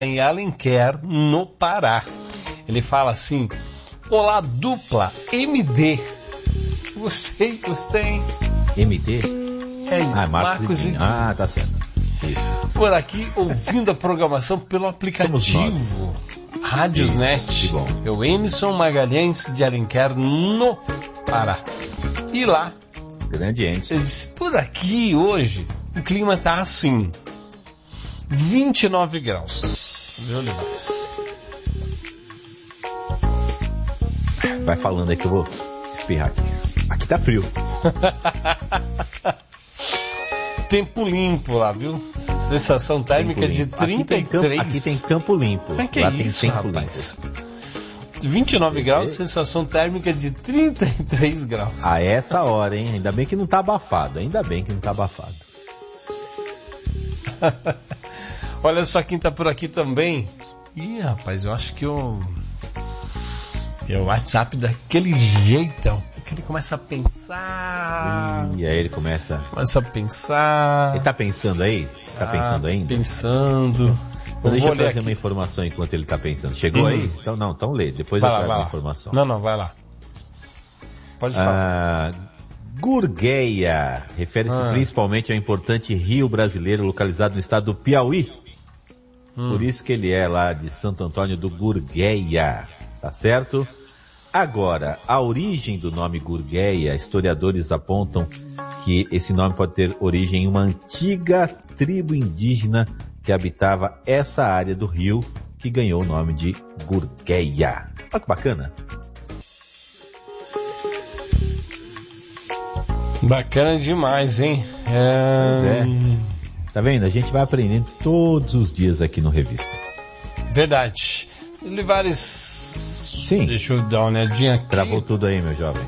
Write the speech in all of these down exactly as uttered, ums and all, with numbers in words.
em Alenquer, no Pará. Ele fala assim: olá, dupla M D. Gostei, gostei. M D? É, ah, Marcos, Marcos e... Ah, tá certo. Isso. Por aqui, ouvindo a programação pelo aplicativo Rádiosnet. Que bom. Eu, Emerson Magalhães, de Alenquer, no Pará. E lá, grande ente. Eu disse, por aqui hoje, o clima tá assim, vinte e nove graus. Viu, Olivares? Vai falando aí que eu vou espirrar aqui. Aqui tá frio. Tempo limpo lá, viu? Sensação térmica de trinta e três. Aqui tem campo limpo. Como é que lá é tem isso, tempo rapaz? limpo. vinte e nove graus, sensação térmica de trinta e três graus. A essa hora, hein? Ainda bem que não tá abafado. Ainda bem que não tá abafado. Olha só quem tá por aqui também. Ih, rapaz, eu acho que o... É o WhatsApp daquele jeitão. Que ele começa a pensar. E aí ele começa... Começa a pensar. Ele tá pensando aí? Tá ah, pensando ainda? Pensando. Então deixa eu trazer aqui uma informação enquanto ele tá pensando. Chegou uhum. aí? Então não, então lê. Depois vai eu trago a informação. Não, não, vai lá. Pode falar. Ah, Gurgueia. Refere-se ah. principalmente ao importante rio brasileiro localizado no estado do Piauí. Hum. Por isso que ele é lá de Santo Antônio do Gurgueia. Tá certo? Agora, a origem do nome Gurgueia, historiadores apontam que esse nome pode ter origem em uma antiga tribo indígena que habitava essa área do rio, que ganhou o nome de Gurgueia. Olha que bacana. Bacana demais, hein? É... Pois é. Tá vendo? A gente vai aprendendo todos os dias aqui no Revista. Verdade. Olivares... Sim. Deixa eu dar uma olhadinha aqui. Travou tudo aí, meu jovem.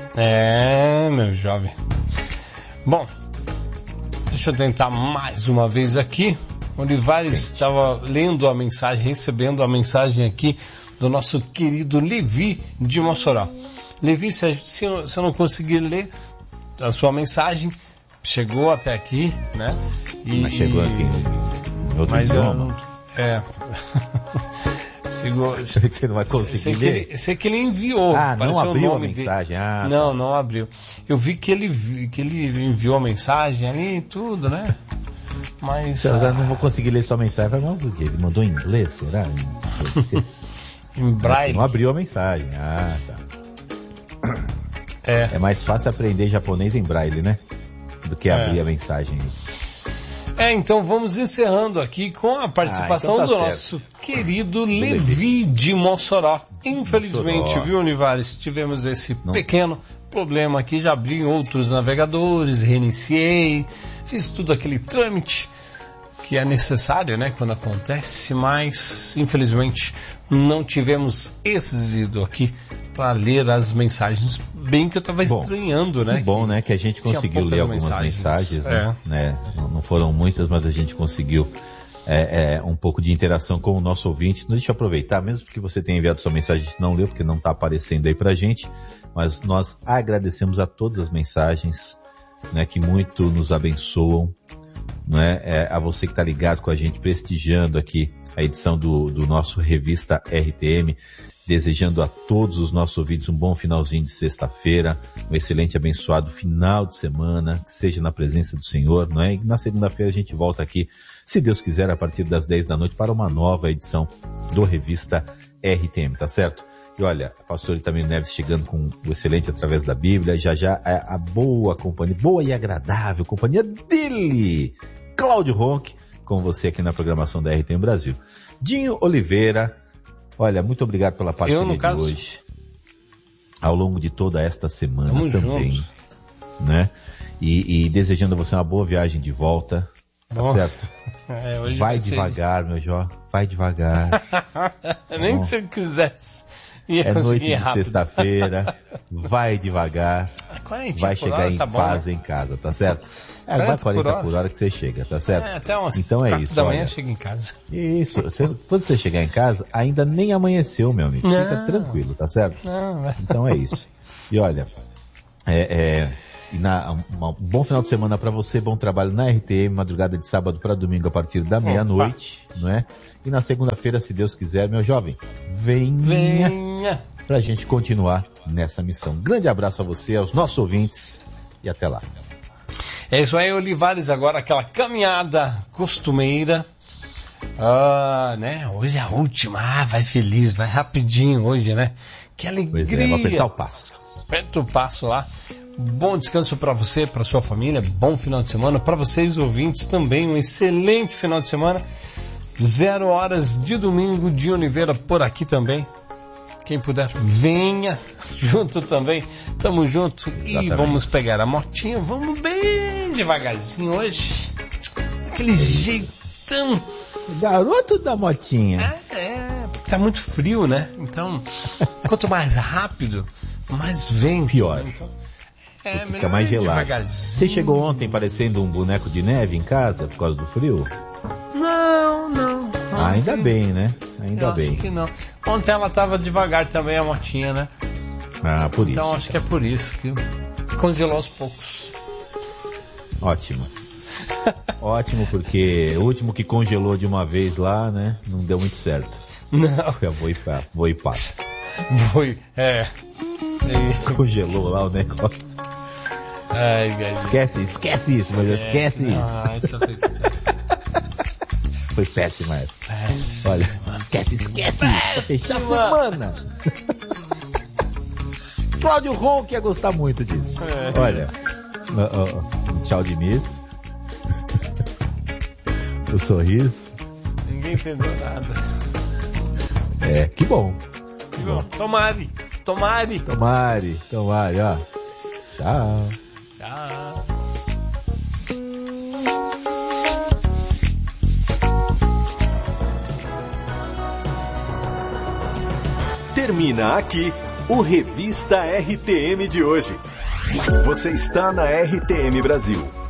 É, meu jovem. Bom, deixa eu tentar mais uma vez aqui. Olivares estava lendo a mensagem, recebendo a mensagem aqui do nosso querido Levi de Mossoró. Levi, se, se eu não conseguir ler a sua mensagem, chegou até aqui, né? E, mas chegou aqui em outro mas idioma. Eu, é... Chegou, você não vai conseguir sei ler? Que ele, sei que ele enviou. Ah, não abriu o a mensagem? Ah, não, tá. não abriu. Eu vi que ele, que ele enviou a mensagem ali e tudo, né? Mas... Eu ah, já não vou conseguir ler sua mensagem. Mas por quê? Ele mandou em inglês, será? Em, em braille. Não abriu a mensagem. Ah, tá. É. É mais fácil aprender japonês em braille, né? Do que abrir é. a mensagem. É, então vamos encerrando aqui com a participação ah, então tá do certo. nosso querido Levi de Mossoró. Infelizmente, Mossoró. Viu, Olivares, tivemos esse Não. pequeno problema aqui, já abri em outros navegadores, reiniciei, fiz tudo aquele trâmite que é necessário, né, quando acontece, mas infelizmente não tivemos êxito aqui para ler as mensagens, bem que eu estava estranhando, né? Que bom, né, que a gente conseguiu ler algumas mensagens, mensagens né? É. né? Não foram muitas, mas a gente conseguiu é, é, um pouco de interação com o nosso ouvinte. Deixa eu aproveitar, mesmo que você tenha enviado sua mensagem, a gente não leu, porque não está aparecendo aí pra gente, mas nós agradecemos a todas as mensagens, né, que muito nos abençoam, né, é, a você que está ligado com a gente, prestigiando aqui a edição do, do nosso Revista R T M, desejando a todos os nossos ouvintes um bom finalzinho de sexta-feira, um excelente abençoado final de semana, que seja na presença do Senhor, não é? E na segunda-feira a gente volta aqui, se Deus quiser, a partir das dez da noite, para uma nova edição do Revista R T M, tá certo? E olha, o pastor Itamir Neves chegando com o excelente através da Bíblia, já já a, a boa companhia, boa e agradável companhia dele, Cláudio Ronck, com você aqui na programação da R T M Brasil. Dinho Oliveira, olha, muito obrigado pela parceria Eu, no de caso... hoje, ao longo de toda esta semana Tamo também, junto. né? E, e desejando a você uma boa viagem de volta, tá Bom, certo? É, hoje vai, vai devagar, ser... meu Jó, vai devagar. Nem tá se eu quisesse. Ia é noite de rápido. Sexta-feira, vai devagar, vai chegar hora, em tá paz bom, né? em casa, tá certo? É, vai quarenta por hora. por hora que você chega, tá certo? É, até umas então é isso, da manhã olha, chega em casa. Isso, você, quando você chegar em casa, ainda nem amanheceu, meu amigo, não. Fica tranquilo, tá certo? Não, mas... Então é isso. E olha, é, é, E na, um, um bom final de semana para você, bom trabalho na R T M, madrugada de sábado para domingo a partir da meia-noite, não é? E na segunda-feira, se Deus quiser, meu jovem, venha, venha. Pra gente continuar nessa missão. Grande abraço a você, aos nossos ouvintes e até lá. É isso aí, Olivares, agora aquela caminhada costumeira. Ah, né? Hoje é a última, ah, vai feliz, vai rapidinho hoje, né? Que alegria. Pois é, vou apertar o passo. Aperta o passo lá. Bom descanso para você, para sua família, bom final de semana. Para vocês, ouvintes, também um excelente final de semana. Zero horas de domingo de Oliveira por aqui também. Quem puder, venha junto também. Tamo junto. Exatamente. E vamos pegar a motinha. Vamos bem devagarzinho hoje. Daquele jeitão. Garoto da motinha. É, é, tá muito frio, né? Então, quanto mais rápido, mais vem. Pior. Então, é, fica mais gelado. Você chegou ontem parecendo um boneco de neve em casa por causa do frio? Não, não. Ah, ainda bem, né? Ainda eu bem. Acho que não. Ontem ela tava devagar também, a motinha, né? Ah, por isso. Então acho que é por isso que congelou aos poucos. Ótimo. Ótimo, porque o último que congelou de uma vez lá, né? Não deu muito certo. Não. Foi a Voi Voi Pass. Foi, é. E... Congelou lá o negócio. Ai, guys. Esquece, esquece isso, mas esquece não, isso. Ah, isso foi péssimo. Foi péssimo essa. Péssimo. Olha, esquece, esquece. Pra fechar a semana. Cláudio Ronco ia gostar muito disso. É. Olha, uh, uh, tchau de Miss. O sorriso. Ninguém entendeu nada. É, que bom. Que bom. Tomare, tomare. Tomare, tomare, ó. Tchau. Tchau. Termina aqui o Revista R T M de hoje. Você está na R T M Brasil.